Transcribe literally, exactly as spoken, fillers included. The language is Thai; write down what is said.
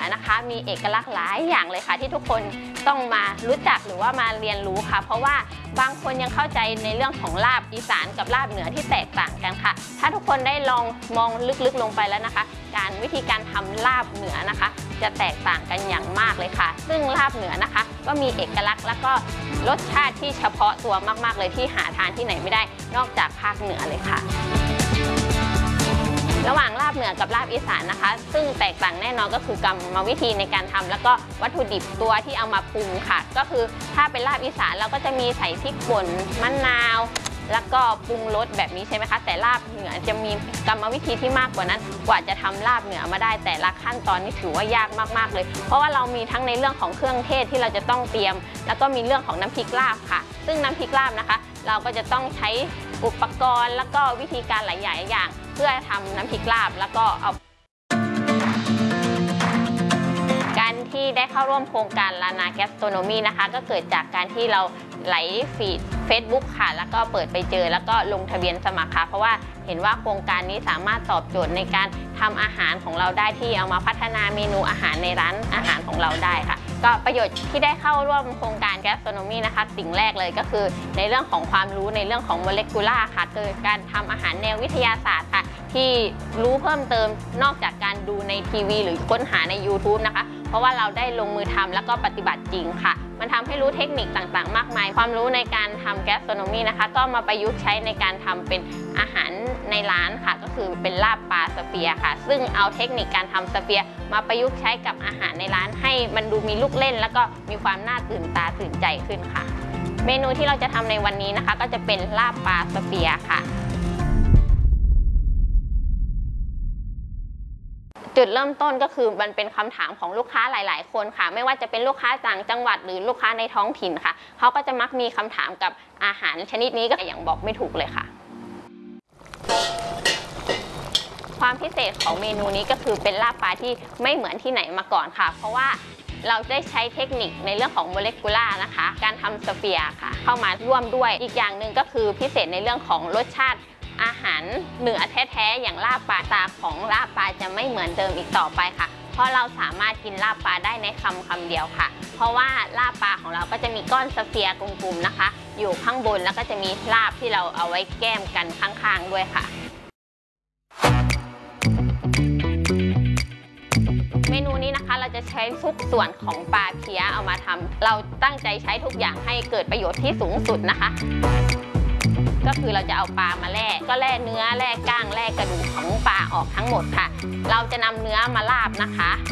นะคะมีเอกลักษณ์หลายอย่างเลยค่ะที่ทุกคนต้องมารู้จักหรือว่ามาเรียนรู้ค่ะเพราะว่าบางคนยังเข้าใจในเรื่องของลาบอีสานกับลาบเหนือที่แตกต่างกันค่ะถ้าทุกคนได้ลองมองลึกๆลงไปแล้วนะคะการวิธีการทำลาบเหนือนะคะจะแตกต่างกันอย่างมากเลยค่ะซึ่งลาบเหนือนะคะก็มีเอกลักษณ์แล้วก็รสชาติที่เฉพาะตัวมากๆเลยที่หาทานที่ไหนไม่ได้นอกจากภาคเหนือเลยค่ะระหว่างลาบเหนือกับลาบอีสานนะคะซึ่งแตกต่างแน่นอนก็คือกรรมวิธีในการทำแล้วก็วัตถุดิบตัวที่เอามาปรุงค่ะก็คือถ้าเป็นลาบอีสานเราก็จะมีใส่พริกป่นมะนาวแล้วก็ปรุงรสแบบนี้ใช่ไหมคะแต่ลาบเหนือจะมีกรรมวิธีที่มากกว่านั้นกว่าจะทำลาบเหนือมาได้แต่ละขั้นตอนนี่ถือว่ายากมากๆเลยเพราะว่าเรามีทั้งในเรื่องของเครื่องเทศที่เราจะต้องเตรียมแล้วก็มีเรื่องของน้ำพริกลาบค่ะซึ่งน้ำพริกลาบนะคะเราก็จะต้องใช้อุปกรณ์แล้วก็วิธีการหลายอย่างเพื่อทำน้ำพริกลาบแล้วก็เอาการที่ได้เข้าร่วมโครงการลานาแกสโตโนมีนะคะก็เกิดจากการที่เราไหลฟีด Facebook ค่ะแล้วก็เปิดไปเจอแล้วก็ลงทะเบียนสมัครค่ะเพราะว่าเห็นว่าโครงการนี้สามารถตอบโจทย์ในการทำอาหารของเราได้ที่เอามาพัฒนาเมนูอาหารในร้านอาหารของเราได้ค่ะก็ประโยชน์ที่ได้เข้าร่วมโครงการแกสโตรโนมีนะคะสิ่งแรกเลยก็คือในเรื่องของความรู้ในเรื่องของโมเลกุลาร์ค่ะคือการทำอาหารแนววิทยาศาสตร์ค่ะที่รู้เพิ่มเติมนอกจากการดูในทีวีหรือค้นหาใน ยูทูบ นะคะเพราะว่าเราได้ลงมือทำแล้วก็ปฏิบัติจริงค่ะมันทำให้รู้เทคนิคต่างๆมากมายความรู้ในการทำแกสโตรโนมีนะคะก็มาประยุกต์ใช้ในการทำเป็นอาหารในร้านค่ะก็คือเป็นลาบปลาสเฟียร์ค่ะซึ่งเอาเทคนิคการทำสเฟียร์มาประยุกต์ใช้กับอาหารในร้านให้มันดูมีลูกเล่นแล้วก็มีความน่าตื่นตาตื่นใจขึ้นค่ะเมนูที่เราจะทำในวันนี้นะคะก็จะเป็นลาบปลาสเฟียร์ค่ะจุดเริ่มต้นก็คือมันเป็นคำถามของลูกค้าหลายๆคนค่ะไม่ว่าจะเป็นลูกค้าต่างจังหวัดหรือลูกค้าในท้องถิ่นค่ะเขาก็จะมักมีคำถามกับอาหารชนิดนี้ก็อย่างบอกไม่ถูกเลยค่ะความพิเศษของเมนูนี้ก็คือเป็นลาบปลาที่ไม่เหมือนที่ไหนมาก่อนค่ะเพราะว่าเราได้ใช้เทคนิคในเรื่องของโมเลกุลาร์นะคะการทำสเฟียร์ค่ะเข้ามาร่วมด้วยอีกอย่างหนึ่งก็คือพิเศษในเรื่องของรสชาติอาหารเหนือแท้ๆอย่างลาบปลาตาของลาบปลาจะไม่เหมือนเดิมอีกต่อไปค่ะเพราะเราสามารถกินลาบปลาได้ในคำคำเดียวค่ะเพราะว่าลาบปลาของเราก็จะมีก้อนสเฟียร์กลมๆนะคะอยู่ข้างบนแล้วก็จะมีลาบที่เราเอาไว้แก้มกันข้างๆด้วยค่ะเมนูนี้นะคะเราจะใช้ทุกส่วนของปลาเพี้ยเอามาทำเราตั้งใจใช้ทุกอย่างให้เกิดประโยชน์ที่สูงสุดนะคะก็คือเราจะเอาปลามาแล่ก็แล่เนื้อแล่ก้างแล่กระดูกของปลาออกทั้งหมดค่ะเราจะนำเนื้อมาลาบนะคะ